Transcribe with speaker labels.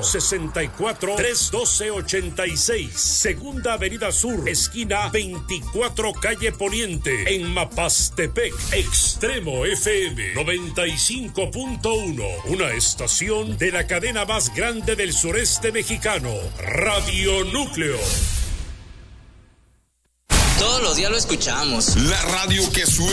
Speaker 1: 464-312-86. Segunda Avenida Sur, esquina 24 Calle Poniente, en Mapastepec. Extremo FM 95.1, una estación de la cadena más grande del sureste mexicano, Radio Núcleo.
Speaker 2: Todos los días lo escuchamos.
Speaker 3: La radio que suena.